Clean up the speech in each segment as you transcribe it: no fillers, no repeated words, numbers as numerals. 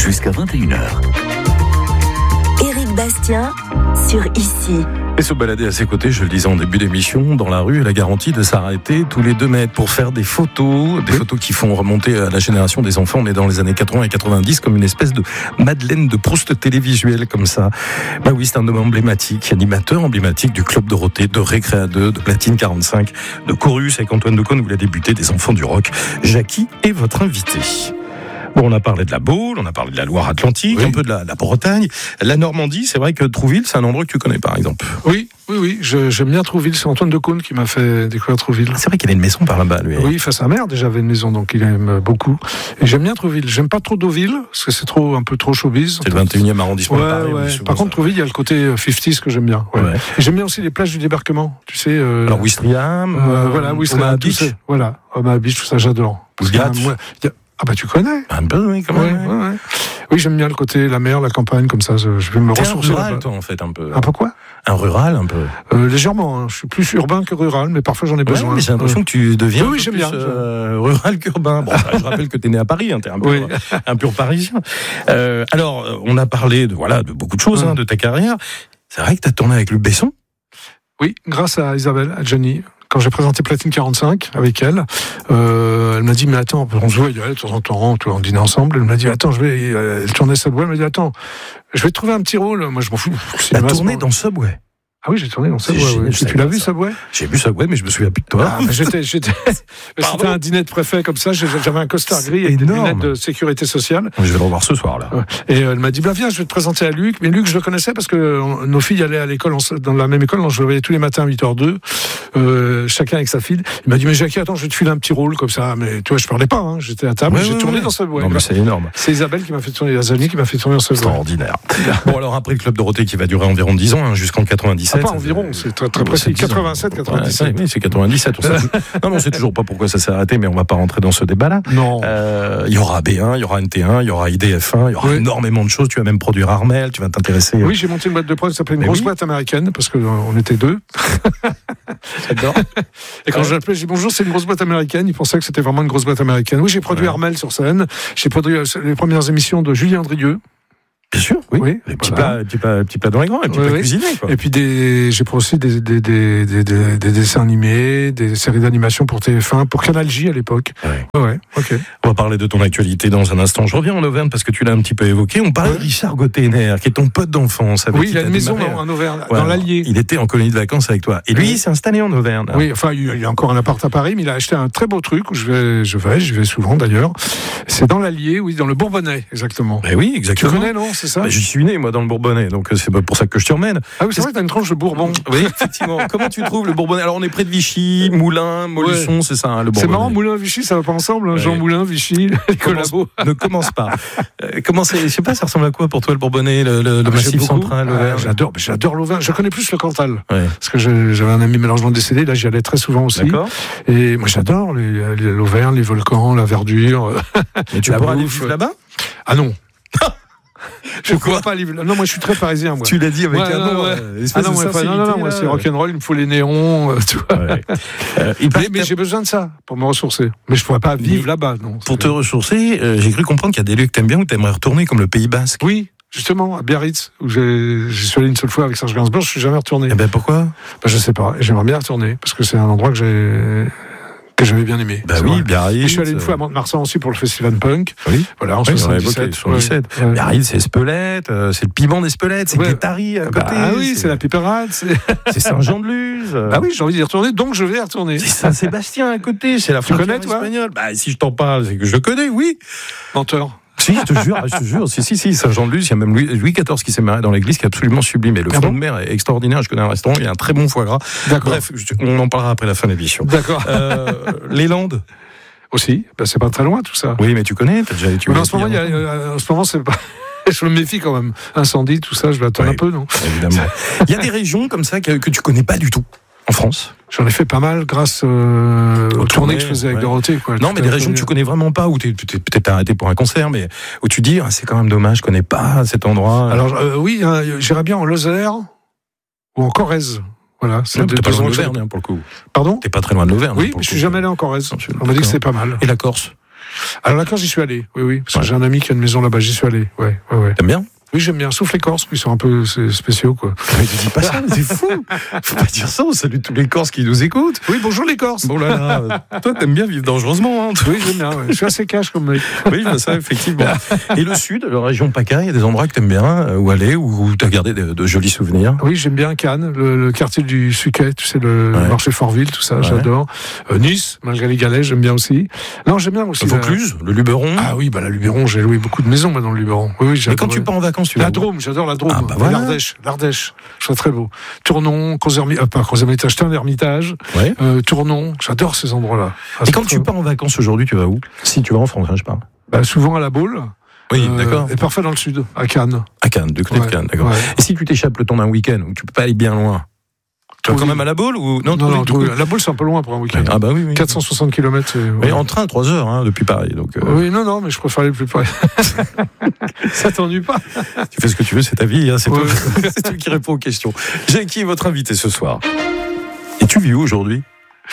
jusqu'à 21h. Éric Bastien sur Ici. Et se balader à ses côtés, je le disais en début d'émission, dans la rue, la garantie de s'arrêter tous les 2 mètres pour faire des photos qui font remonter à la génération des enfants. On est dans les années 80 et 90 comme une espèce de Madeleine de Proust télévisuelle comme ça. Bah oui, c'est un homme emblématique, animateur emblématique du Club Dorothée, de Récréa 2, de Platine 45, de Chorus avec Antoine Decaune où il a débuté, des enfants du rock. Jackie est votre invité. Bon, on a parlé de la Baule, on a parlé de la Loire-Atlantique, un peu de la Bretagne. La Normandie, c'est vrai que Trouville, c'est un endroit que tu connais par exemple. Oui, j'aime bien Trouville. C'est Antoine Decaune qui m'a fait découvrir Trouville. C'est vrai qu'il a une maison par là-bas, lui. Oui, sa mère déjà avait une maison, donc il aime beaucoup. Et j'aime bien Trouville. J'aime pas trop Deauville, parce que c'est un peu trop showbiz. C'est le 21e arrondissement de Paris. Ouais. Par contre, Trouville, il y a le côté 50s que j'aime bien. Ouais. Et j'aime bien aussi les plages du débarquement, tu sais. Alors, Ouistreham, Ouistreham, Beach. Voilà, Omaha Beach, tout ça, j'adore. Ah bah tu connais. Un peu, oui, quand même. Ouais. Oui, j'aime bien le côté, la mer, la campagne, comme ça, je vais me ressourcer. Un rural, toi, en fait, un peu. Un peu quoi ? Un rural, un peu. Légèrement, hein. Je suis plus urbain que rural, mais parfois j'en ai besoin. Ouais, mais j'ai l'impression que tu deviens j'aime bien. Rural qu'urbain. Bon, je rappelle que t'es né à Paris, hein, t'es un pur parisien. Alors, on a parlé de beaucoup de choses, de ta carrière. C'est vrai que t'as tourné avec Luc Besson ? Oui, grâce à Isabelle, à Jenny. Quand j'ai présenté Platine 45 avec elle, elle m'a dit, mais attends, on se voit de temps en temps, on dînait ensemble, elle m'a dit, attends, elle tournait Subway, elle m'a dit, attends, je vais te trouver un petit rôle, moi je m'en fous. Elle a tourné dans Subway? Ah oui, j'ai tourné dans Subway. Tu l'as vu, Subway ? J'ai vu Subway, mais je me souviens plus de toi. C'était un dîner de préfet comme ça. J'avais un costard gris avec des lunettes de sécurité sociale. Je vais le revoir ce soir, là. Et elle m'a dit, viens, je vais te présenter à Luc. Mais Luc, je le connaissais parce que nos filles allaient à l'école, dans la même école. Je le voyais tous les matins à 8h02, chacun avec sa fille. Il m'a dit, mais Jackie, attends, je vais te filer un petit rôle comme ça. Mais tu vois, je parlais pas, hein. J'étais à table, j'ai tourné dans Subway. Non, mais c'est énorme. C'est Isabelle qui m'a fait tourner, Azani qui m'a fait tourner dans Subway. Extraordinaire. Bon, alors après le Club Dorothée qui va durer environ 10 ans, jusqu'en 97. Pas environ, c'est très précis. 87, 97. Oui, c'est 97. Non, on sait toujours pas pourquoi ça s'est arrêté, mais on va pas rentrer dans ce débat-là. Non. Il y aura B1, il y aura NT1, il y aura IDF1, il y aura énormément de choses. Tu vas même produire Armel, tu vas t'intéresser. Oui, j'ai monté une boîte de prod qui s'appelait une grosse boîte américaine, parce qu'on était 2. J'adore. Et quand j'appelais, j'ai dit bonjour, c'est une grosse boîte américaine. Ils pensaient que c'était vraiment une grosse boîte américaine. Oui, j'ai produit Armel sur scène. J'ai produit les premières émissions de Julien Andrieux. Bien sûr, oui. Les petits plats dans les grands, les petits plats cuisinés, quoi. Et puis j'ai aussi des dessins animés, des séries d'animation pour TF1, pour Canal J à l'époque. Ouais, ok. On va parler de ton actualité dans un instant. Je reviens en Auvergne parce que tu l'as un petit peu évoqué. On parlait de Richard Gottener, qui est ton pote d'enfance. Oui, il a une maison en Auvergne, dans l'Allier. Il était en colonie de vacances avec toi. Et lui, il s'est installé en Auvergne. Oui, enfin, il a encore un appart à Paris, mais il a acheté un très beau truc où je vais souvent d'ailleurs. C'est dans l'Allier, oui, dans le Bourbonnais, exactement. Mais oui, exactement. Tu connais, non, c'est ça? J'y suis né, moi, dans le Bourbonnais, donc c'est pour ça que je t'y emmène. Ah oui, c'est vrai que t'as une tranche de Bourbon. Oui, effectivement. Comment tu trouves le Bourbonnais? Alors, on est près de Vichy, Moulins, Montluçon, c'est ça, le Bourbonnais. C'est marrant, Moulins, Vichy, ça va pas ensemble, Jean Moulin, Vichy, les collabos. Ne commence pas. Je sais pas, ça ressemble à quoi pour toi, le Bourbonnais, le Massif central, l'Auvergne? J'adore l'Auvergne. Je connais plus le Cantal. Parce que j'avais un ami malheureusement décédé, là, j'y allais très souvent aussi. D'accord. Et moi, j'adore l'Auvergne, les volcans, la verdure. Mais tu pourras aller vivre là-bas? Ah non. Je ne pourrais pas aller. Non, moi je suis très parisien. Moi. Tu l'as dit avec un nom. Non, moi c'est rock'n'roll, il me faut les néons. Mais j'ai besoin de ça pour me ressourcer. Mais je ne pourrais pas vivre là-bas. Non, pour te ressourcer, j'ai cru comprendre qu'il y a des lieux que tu aimes bien où tu aimerais retourner, comme le Pays Basque. Oui, justement, à Biarritz, où je suis allé une seule fois avec Serge Gainsbourg, je ne suis jamais retourné. Et pourquoi? Je ne sais pas, j'aimerais bien retourner, parce que c'est un endroit que j'avais bien aimé. Biarritz. Je suis allé une fois à Mont-de-Marsan aussi pour le festival punk. Oui. Voilà, en 77. Biarritz, c'est Espelette, c'est le piment d'Espelette, c'est Guétari à côté. Ah oui, c'est la Piperade. C'est Saint-Jean-de-Luz. Ah oui, j'ai envie d'y retourner, donc je vais y retourner. C'est Saint-Sébastien à côté, c'est la frontière espagnole. Si je t'en parle, c'est que je connais, oui. Menteur. Si, je te jure. Si, Saint-Jean-de-Luz, il y a même Louis XIV qui s'est marié dans l'église, qui est absolument sublime. Et le front de mer est extraordinaire. Je connais un restaurant, il y a un très bon foie gras. D'accord. Bref, on en parlera après la fin de l'émission. D'accord. Les Landes aussi, c'est pas très loin tout ça. Oui, mais tu connais, t'as déjà été. En ce moment, c'est pas. Je me méfie quand même. Incendie, tout ça, je l'attends un peu, non? Évidemment. Il y a des régions comme ça que tu connais pas du tout en France. J'en ai fait pas mal grâce aux tournées que je faisais avec Dorothée. Non, mais des régions que tu connais vraiment pas, où tu t'es peut-être arrêté pour un concert, mais où tu dis, c'est quand même dommage, je connais pas cet endroit. Alors, oui, j'irais bien en Lozère ou en Corrèze. Voilà, c'est t'es pas loin de l'Auvergne, pour le coup. Pardon? T'es pas très loin de l'Auvergne. Oui, mais je suis jamais allé en Corrèze. On m'a dit que c'était pas mal. Et la Corse? Alors la Corse, j'y suis allé, oui, parce que j'ai un ami qui a une maison là-bas, j'y suis allé, ouais. T'aimes bien? Oui, j'aime bien, sauf les Corses, qui sont un peu spéciaux, quoi. Mais tu dis pas ça, c'est fou. Faut pas dire ça, on salue tous les Corses qui nous écoutent. Oui, bonjour les Corses. Bon là là, toi t'aimes bien vivre dangereusement, hein. Oui, j'aime bien, ouais. Je suis assez cash comme mec. Oui, ça, effectivement. Et le sud, la région PACA, il y a des endroits que t'aimes bien, où aller, où t'as gardé de jolis souvenirs. Oui, j'aime bien Cannes, le quartier du Suquet, tu sais, le marché Fortville, tout ça, j'adore. Nice, malgré les galets, j'aime bien aussi. Non, j'aime bien aussi. Vaucluse, le Luberon. Ah oui, la Luberon, j'ai loué beaucoup de maisons, dans le Luberon. Oui, et quand tu pars en vacances, tu vas la Drôme, j'adore la Drôme. Ah bah voilà. L'Ardèche, je trouve très beau. Tournon, Crozes-Hermitage, Tain-l'Hermitage. Ouais. Tournon, j'adore ces endroits-là. Et quand tu pars en vacances aujourd'hui, tu vas où? Si tu vas en France, je parle. Souvent à la Baule. Oui, d'accord. Et parfois dans le sud, à Cannes. À Cannes, de côté de Cannes, d'accord. Ouais. Et si tu t'échappes le temps d'un week-end, où tu peux pas aller bien loin, tu vas quand même à la Baule ou non, la Baule c'est un peu loin pour un week-end. Ah bah oui. 460 km. Mais en train 3 heures depuis Paris. Donc, Oui, non, mais je préfère aller plus près. Ça t'ennuie pas. Tu fais ce que tu veux, c'est ta vie, c'est toi. C'est toi qui réponds aux questions. Jackie est votre invité ce soir. Et tu vis où aujourd'hui?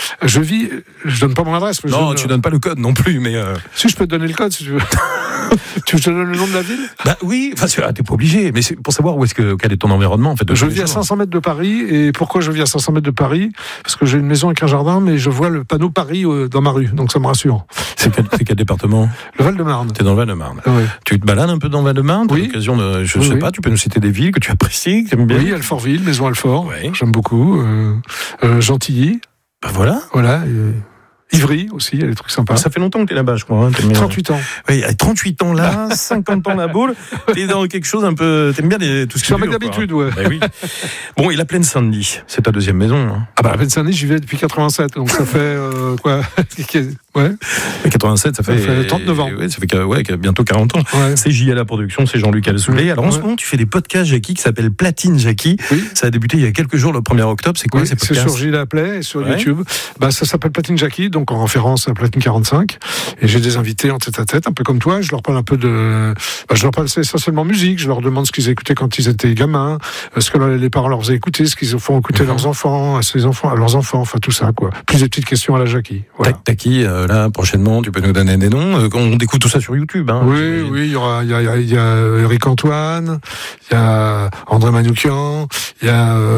Je donne pas mon adresse. Mais non, tu donnes pas le code non plus, mais. Si je peux te donner le code, si tu veux. Tu veux que je te donne le nom de la ville? Bah oui, t'es pas obligé, mais c'est pour savoir quel est ton environnement en fait. Je vis à 500 mètres de Paris, et pourquoi je vis à 500 mètres de Paris? Parce que j'ai une maison avec un jardin, mais je vois le panneau Paris dans ma rue, donc ça me rassure. C'est quel département? Le Val-de-Marne. T'es dans le Val-de-Marne. Oui. Tu te balades un peu dans le Val-de-Marne? Oui. L'occasion de, je sais pas, tu peux nous citer des villes que tu apprécies, que tu aimes bien? Oui, Alfortville, Maison Alfort, j'aime beaucoup. Gentilly. Ben voilà. Voilà. Ivry aussi, il y a des trucs sympas. Ça fait longtemps que t'es là-bas, je crois. 38 ans. Oui, 38 ans là, 50 ans la Baule. T'es dans quelque chose un peu. T'aimes bien tout ce qui est. Je suis un mec d'habitude, ouais. Ben oui. Bon, et la Plaine Saint-Denis, c'est ta deuxième maison. Hein. Ah bah la Plaine Saint-Denis, j'y vais depuis 87, donc ça fait quoi? Ouais. Mais 87, ça fait 39 ans. Ouais, ça fait bientôt 40 ans. Ouais. C'est JLA Production, c'est Jean-Luc Alzoulet. Alors en ce moment, tu fais des podcasts, Jackie, qui s'appellent Platine Jackie. Oui. Ça a débuté il y a quelques jours, le 1er octobre. C'est quoi ces podcasts? C'est sur JLA Play et sur YouTube. Ça s'appelle Platine Jackie, donc en référence à Platine 45. Et j'ai des invités en tête-à-tête, un peu comme toi. Je leur parle un peu je leur parle essentiellement musique. Je leur demande ce qu'ils écoutaient quand ils étaient gamins, ce que les parents leur faisaient écouter, ce qu'ils font écouter leurs enfants, à leurs enfants, enfin tout ça, quoi. Plus des petites questions à la Jackie. Voilà. T'as qui, là, prochainement, tu peux nous donner des noms? On découvre tout ça sur YouTube, hein. Oui, il y a Eric Antoine, il y a André Manoukian, il y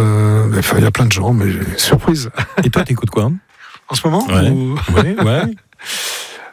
a plein de gens, mais surprise. Et toi, t'écoutes quoi? En ce moment? Ouais.